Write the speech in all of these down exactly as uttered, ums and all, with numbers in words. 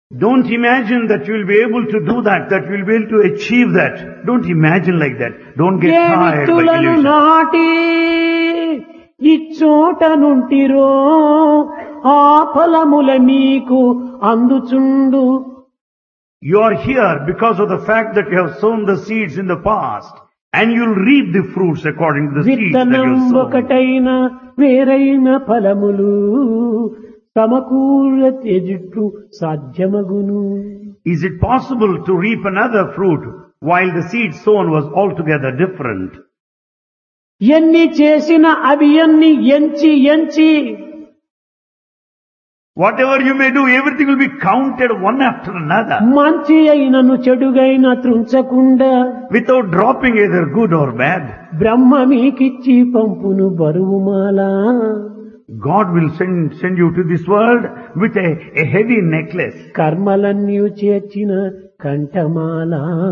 Don't imagine that you will be able to do that, that you will be able to achieve that. Don't imagine like that. Don't get A tired by విత్తులను illusion. నాటి ఇచ్చోట నుంటిరో ఆ ఫలముల మీకు అందుచుండు. You are here because of the fact that you have sown the seeds in the past, and you'll reap the fruits according to the seeds that you విత్తనం have sown. ఒకటైన వేరైన ఫలములు సమకూర తెజుట్టు సాధ్యమగును. Is it possible to reap another fruit while the seed sown was altogether different? ఎన్ని చేసిన అవి ఎన్ని ఎంచి ఎంచి Whatever you may do, everything will be counted one after another, మంచి అయినను చెడుగైన త్రుంచకుండా without dropping either good or bad. బ్రహ్మ మీకిచ్చి పంపును బరువుమాలా. God will send, send you to this world with a, a heavy necklace. కర్మలన్నీ చేర్చిన కంఠమాల.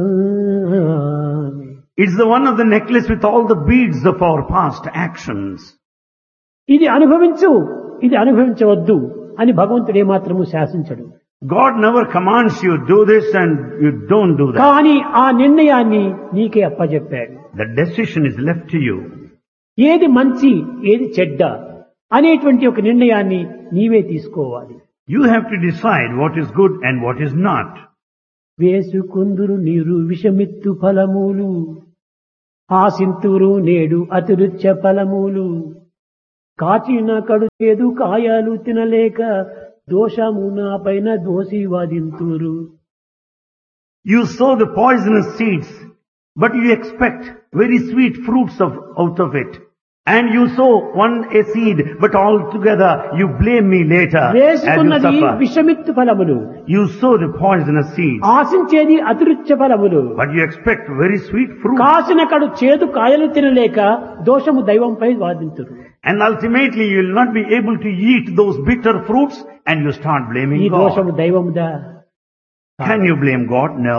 It's the one of the necklace with all the beads of our past actions. ఇది అనుభవించు, ఇది అనుభవించవద్దు అని భగవంతుడు ఏమాత్రము శాసించడు. God never commands you do this and you don't do that. కానీ ఆ నిర్ణయాన్ని నీకే అప్పజెప్పాడు. The decision is left to you. ఏది మంచి ఏది చెడ్డ అనేటువంటి ఒక నిర్ణయాన్ని నీవే తీసుకోవాలి. You have to decide what is good and what is not. వేసుకుందురు నీరు విషమిత్తు ఫలములు, ఆసింతురు నేడు అతిరుచ్య ఫలములు, కాచిన కడు చేదు కాయాలు తినలేక దోషము నా పైన దోషి వాదింతురు. You sow the poisonous seeds, but you expect very sweet fruits of, out of it. And you sow one a seed, but altogether you blame me later as you వేసుకున్నది suffer. విషమిత్తు ఫలములు, You sow the poisonous seeds, ఆశించేది అతిరుచ్య ఫలములు, but you expect very sweet fruit. కాసిన కడు చేదు కాయలు తినలేక దోషము దైవంపై వాదింతురు. And ultimately you will not be able to eat those bitter fruits and you start ఈ blaming దోషము God. దైవముదా? Can you blame God? No.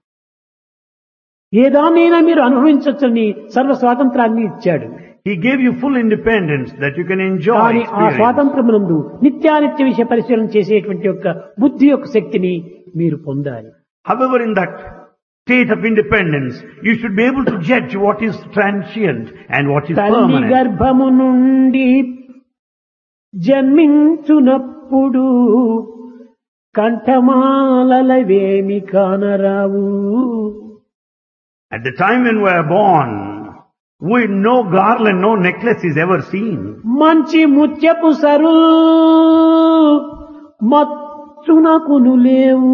ఏదానైనా మీరు అనుభవించవచ్చని సర్వ స్వాతంత్రాన్ని ఇచ్చాడు. He gave you full independence that you can enjoy కానీ ఆ experience. స్వాతంత్రమునందు నిత్యానిత్య విషయ పరిశీలన చేసేటువంటి యొక్క బుద్ధి యొక్క శక్తిని మీరు పొందాలి. However, in that state of independence, you should be able to judge what is transient and what is తల్లి permanent. గర్భము నుండి జన్మించునప్పుడు కంఠమాలవేమి కానరావు. At the time when we are born, we no garland, no necklace is ever seen. మంచి ముత్యపు sir మచ్చునకును లేవు.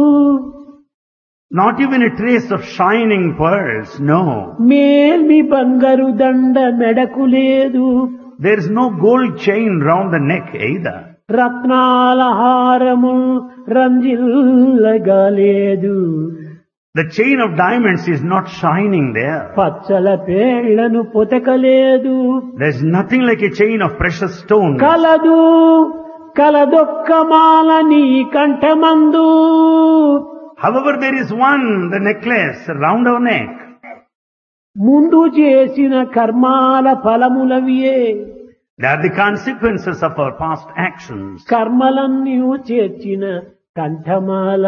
Not even a trace of shining pearls, no. మేల్మి బంగారు దండ మెడకు లేదు. There is no gold chain round the neck either. రత్నాల హారము రంజిల్లగా లేదు. The chain of diamonds is not shining there. Pachchala పేళ్లను పొతకలేదు. There is nothing like a chain of precious stones. కలదు కలదొక్కమాల నీ కంఠమందు. However, there is one, the necklace round our neck. ముందు చేసిన కర్మాల ఫలములవియే. They are the consequences of our past actions. కర్మలన్నీ చేర్చిన కంఠమాల.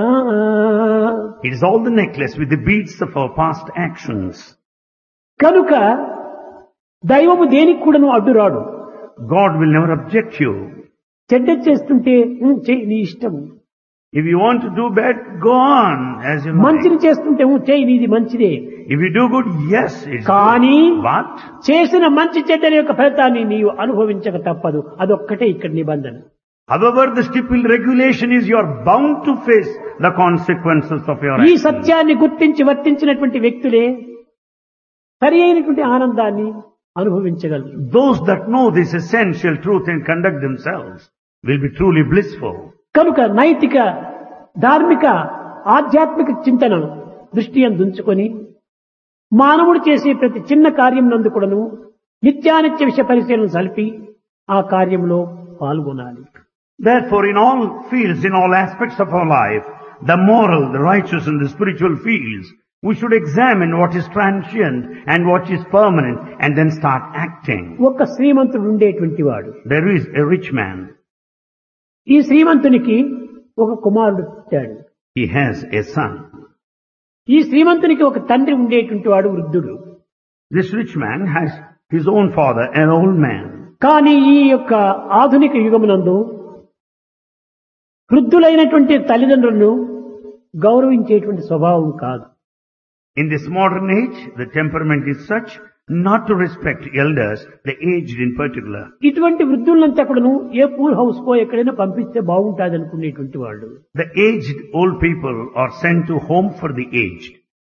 It is all the necklace with the beads of our past actions. కనుక దైవము దేనికి కూడాను అడ్డురాడు. God will never object you. చెడ్డ చేస్తుంటే "ఉం, చెయ్యి నీ ఇష్టం." If you want to do bad, go on as you మంచిని like. చేస్తుంటే "ఉం, చెయ్యి నీది మంచిదే." If you do good, yes, it's కానీ good. But చేసిన మంచి చెడ్డల యొక్క ఫలితాన్ని నీవు అనుభవించక తప్పదు. అదొక్కటే ఇక్కడ నిబంధన. however, the stipulated regulation is you are bound to face the consequences of your ఈ actions. సత్యాన్ని గుర్తించి వర్తించినటువంటి వ్యక్తులే సరి అయినటువంటి ఆనందాన్ని అనుభవించగలరు. Those that know this essential truth and conduct themselves will be truly blissful. కనుక నైతిక ధార్మిక ఆధ్యాత్మిక చింతన దృష్టి అందుంచుకొని మానవుడు చేసే ప్రతి చిన్న కార్యం నందు కూడాను నిత్యానిత్య విషయ పరిశీలన సలిపి ఆ కార్యంలో పాల్గొనాలి. Therefore, in all fields, in all aspects of our life, the moral, the righteous and the spiritual fields, we should examine what is transient and what is permanent and then start acting. ఒక శ్రీమంతుడు ఉండేటువంటి వాడు. There is a rich man. ఈ శ్రీమంతునికి ఒక కుమారుడు పుట్టాడు. He has a son. ఈ శ్రీమంతునికి ఒక తండ్రి ఉండేటువంటి వాడు వృద్ధుడు. This rich man has his own father, an old man. కానీ ఈ యొక్క ఆధునిక యుగమునందు వృద్ధులైనటువంటి తల్లిదండ్రులను గౌరవించేటువంటి స్వభావం కాదు. In this modern age, the temperament is such not to respect elders, the aged in particular. ఇటువంటి వృద్ధులంతా కూడాను ఏ పూర్ హౌస్ కో ఎక్కడైనా పంపిస్తే బాగుంటుంది అనుకునేటువంటి వాళ్ళు. The aged old people are sent to home for the aged.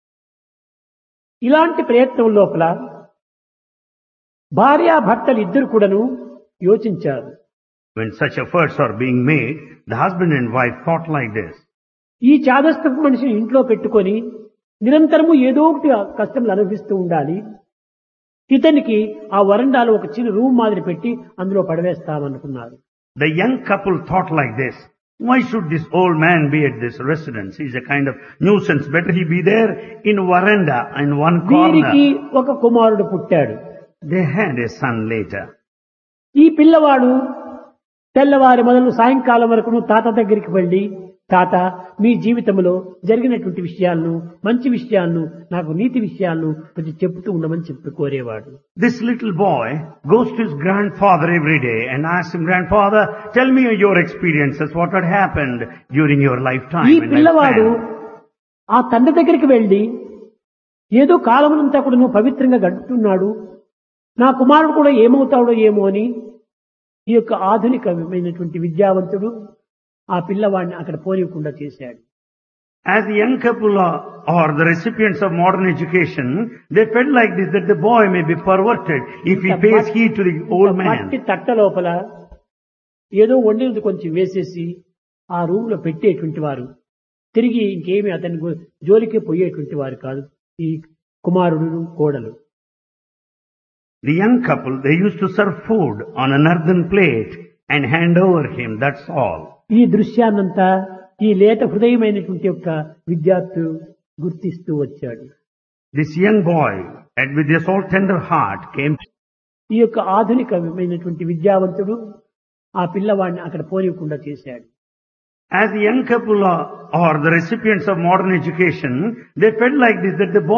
ఇలాంటి ప్రయత్నం లోపల భార్యాభర్తలు ఇద్దరు కూడాను యోచించారు. When such efforts are being made, the husband and wife thought like this. ఈ చాదస్తపు మనిషిని ఇంట్లో పెట్టుకొని నిరంతరము ఏదో ఒకటి కష్టంలు అనుభవిస్తూ ఉండాలి. ఇతనికి ఆ వరండాలో ఒక చిన్న రూమ్ మాదిరి పెట్టి అందులో పడవేస్తామనుకున్నారు. The young couple thought like this. Why should this old man be at this residence? He's a kind of nuisance. Better he be there in veranda in one వీరికి corner. ఒక కుమారుడు పుట్టాడు. They had a son later. ఈ పిల్లవాడు తెల్లవారి మొదలు సాయంకాలం వరకు తాత దగ్గరికి వెళ్లి, తాత మీ జీవితంలో జరిగినటువంటి విషయాలను, మంచి విషయాలను, నాకు నీతి విషయాలను కొంచెం చెప్తూ ఉండమని చెప్పి కోరేవాడు. This little boy goes to his grandfather every day and asks him, Grandfather, tell me your experiences, what had happened during your lifetime. ఈ and పిల్లవాడు lifespan." ఆ తండ్రి దగ్గరికి వెళ్లి ఏదో కాలమునంతా కూడా నువ్వు పవిత్రంగా గడుపుతున్నాడు, నా కుమారుడు కూడా ఏమవుతాడో ఏమో అని ఈ యొక్క ఆధునికమైనటువంటి విద్యావంతుడు ఆ పిల్లవాడిని అక్కడ పోనీయకుండా చేశాడు. As the young couple are, are the recipients of modern education, they felt like this, that the boy may be perverted if he pays heed to the old మట్టి man. తట్ట లోపల ఏదో వండినది కొంచెం వేసేసి ఆ రూమ్ లో పెట్టేటువంటి వారు తిరిగి ఇంకేమి అతని గు- జోలికి పోయేటువంటి వారు కాదు ఈ కుమారుడు కోడలు. The young couple, they used to serve food on an earthen plate and hand over him, that's all. ఈ దృశ్యాన్నంతా ఈ లేత హృదయమైనటువంటి యొక్క విద్యార్థి గుర్తిస్తూ వచ్చాడు. This young boy, and with this all tender heart, came. ఈ యొక్క ఆధునికమైనటువంటి విద్యావంతుడు ఆ పిల్లవాడిని అక్కడ పోనీయకుండా చేశాడు. As the young couple are, are the recipients of modern education, they felt like this, that the boy